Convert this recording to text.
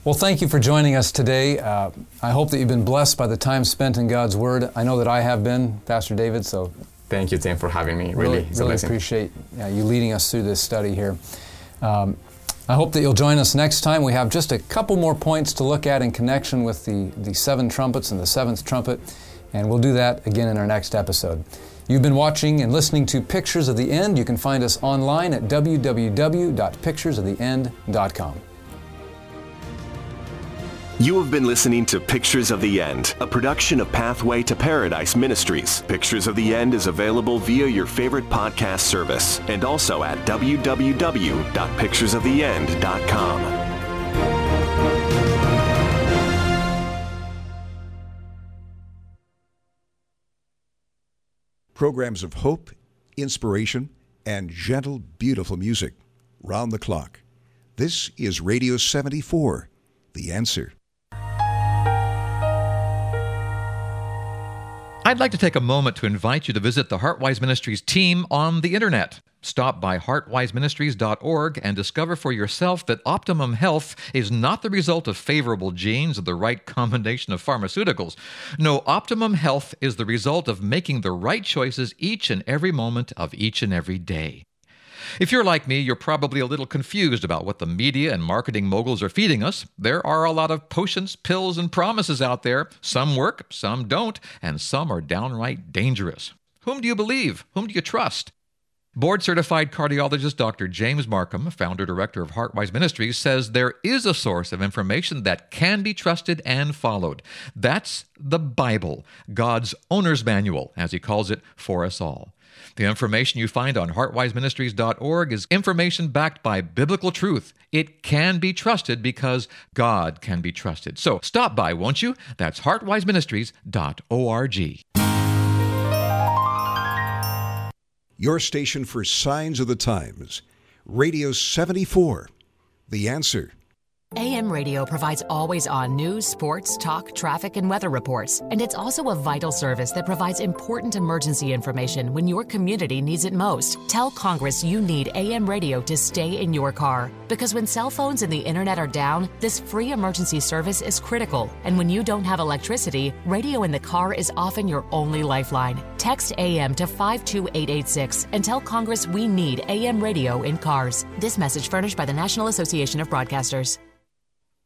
Well, thank you for joining us today. I hope that you've been blessed by the time spent in God's Word. I know that I have been, Pastor David, so... Thank you, Tim, for having me. Really appreciate you leading us through this study here. I hope that you'll join us next time. We have just a couple more points to look at in connection with the seven trumpets and the seventh trumpet, and we'll do that again in our next episode. You've been watching and listening to Pictures of the End. You can find us online at www.picturesoftheend.com. You have been listening to Pictures of the End, a production of Pathway to Paradise Ministries. Pictures of the End is available via your favorite podcast service and also at www.picturesoftheend.com. Programs of hope, inspiration, and gentle, beautiful music round the clock. This is Radio 74, The Answer. I'd like to take a moment to invite you to visit the HeartWise Ministries team on the internet. Stop by heartwiseministries.org and discover for yourself that optimum health is not the result of favorable genes or the right combination of pharmaceuticals. No, optimum health is the result of making the right choices each and every moment of each and every day. If you're like me, you're probably a little confused about what the media and marketing moguls are feeding us. There are a lot of potions, pills, and promises out there. Some work, some don't, and some are downright dangerous. Whom do you believe? Whom do you trust? Board-certified cardiologist Dr. James Markham, founder-director of HeartWise Ministries, says there is a source of information that can be trusted and followed. That's the Bible, God's owner's manual, as he calls it, for us all. The information you find on heartwiseministries.org is information backed by biblical truth. It can be trusted because God can be trusted. So stop by, won't you? That's heartwiseministries.org. Your station for Signs of the Times, Radio 74, The Answer. AM radio provides always-on news, sports, talk, traffic, and weather reports. And it's also a vital service that provides important emergency information when your community needs it most. Tell Congress you need AM radio to stay in your car. Because when cell phones and the internet are down, this free emergency service is critical. And when you don't have electricity, radio in the car is often your only lifeline. Text AM to 52886 and tell Congress we need AM radio in cars. This message furnished by the National Association of Broadcasters.